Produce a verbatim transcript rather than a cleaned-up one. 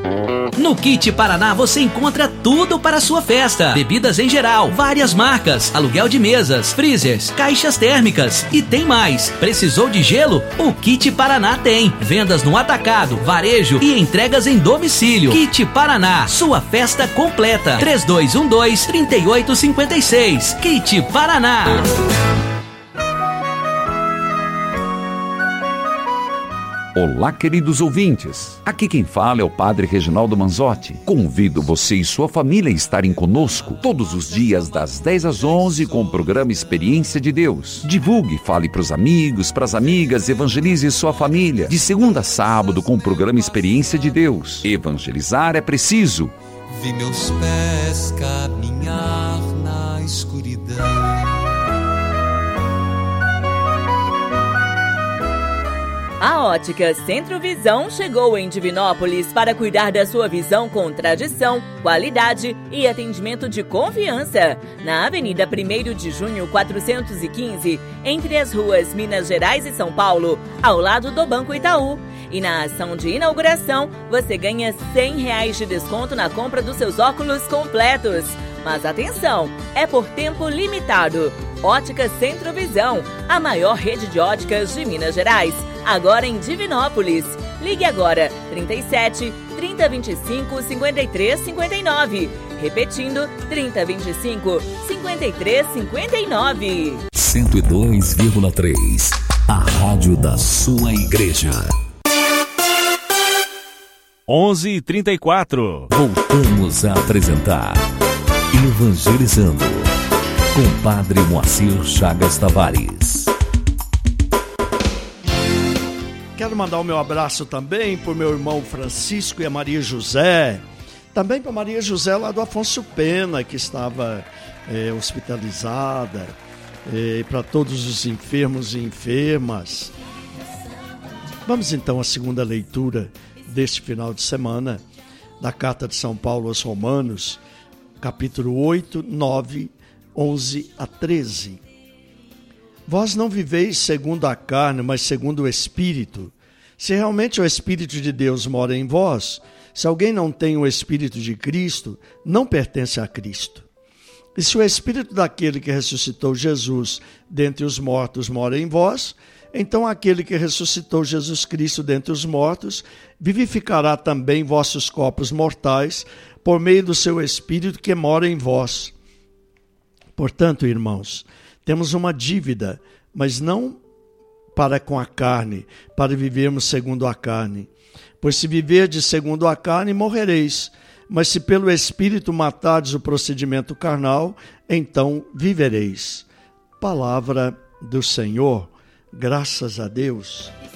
No Kit Paraná você encontra tudo para a sua festa. Bebidas em geral, várias marcas, aluguel de mesas, freezers, caixas térmicas e tem mais. Precisou de gelo? O Kit Paraná tem. Vendas no atacado, varejo e entregas em domicílio. Kit Paraná, sua festa completa. três dois um dois, três oito cinco seis. Kit Paraná. Olá, queridos ouvintes. Aqui quem fala é o Padre Reginaldo Manzotti. Convido você e sua família a estarem conosco todos os dias das dez às onze com o programa Experiência de Deus. Divulgue, fale para os amigos, para as amigas, evangelize sua família. De segunda a sábado com o programa Experiência de Deus. Evangelizar é preciso. Vi meus pés caminhar na escuridão. A Ótica Centro Visão chegou em Divinópolis para cuidar da sua visão com tradição, qualidade e atendimento de confiança. Na Avenida primeiro de Junho quatrocentos e quinze, entre as ruas Minas Gerais e São Paulo, ao lado do Banco Itaú. E na ação de inauguração, você ganha cem reais de desconto na compra dos seus óculos completos. Mas atenção, é por tempo limitado. Ótica Centro Visão, a maior rede de óticas de Minas Gerais, agora em Divinópolis. Ligue agora, trinta e sete, trinta, vinte e cinco, cinquenta e três, cinquenta e nove. Repetindo, trinta, vinte e cinco, cinquenta e três, cinquenta e nove. cento e dois vírgula três, a rádio da sua igreja. onze e trinta e quatro. Voltamos a apresentar Evangelizando com Padre Moacir Chagas Tavares. Quero mandar o meu abraço também para o meu irmão Francisco e a Maria José. Também para a Maria José lá do Afonso Pena, que estava é, hospitalizada. E para todos os enfermos e enfermas. Vamos então à segunda leitura deste final de semana da Carta de São Paulo aos Romanos, capítulo oito, nove, onze a treze. Vós não viveis segundo a carne, mas segundo o Espírito. Se realmente o Espírito de Deus mora em vós, se alguém não tem o Espírito de Cristo, não pertence a Cristo. E se o Espírito daquele que ressuscitou Jesus dentre os mortos mora em vós, então aquele que ressuscitou Jesus Cristo dentre os mortos vivificará também vossos corpos mortais por meio do seu Espírito que mora em vós. Portanto, irmãos, temos uma dívida, mas não para com a carne, para vivermos segundo a carne. Pois se viverdes segundo a carne, morrereis. Mas se pelo Espírito matardes o procedimento carnal, então vivereis. Palavra do Senhor, graças a Deus.